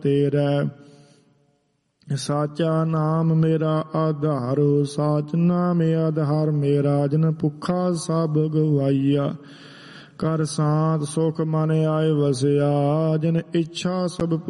ਤੇਰਾ। ਸਾਚਾ ਨਾਮ ਮੇਰਾ ਆਧਾਰੋ, ਸਾਚ ਨਾਮ ਆਧਾਰ ਮੇਰਾ। ਜਿਨ ਭੁੱਖਾ ਸਭ ਗਵਾਈਆ, ਕਰ ਸਾਧ ਸੁਖ ਮਨ ਆਏ ਵਸਿਆ। ਜਿਨ ਇੱਛਾ ਸਭ